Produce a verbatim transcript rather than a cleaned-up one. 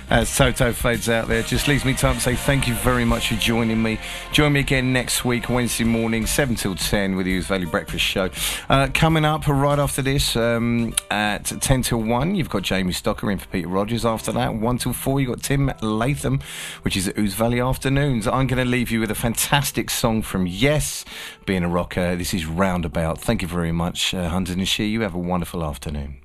As Toto fades out there, just leaves me time to say thank you very much for joining me. Join me again next week, Wednesday morning, seven till ten, with the Ouse Valley Breakfast Show. Uh, coming up right after this, um, at ten till one, you've got Jamie Stocker in for Peter Rogers. After that, one till four, you've got Tim Latham, which is at Ouse Valley Afternoons. I'm going to leave you with a fantastic song from Yes, being a rocker. This is Roundabout. Thank you very much, uh, Hunter Nashir. You have a wonderful afternoon.